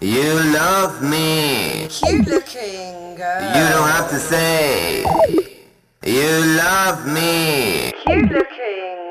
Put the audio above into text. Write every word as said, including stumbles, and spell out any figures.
You love me. Cute looking girl. You don't have to say. You love me. Cute looking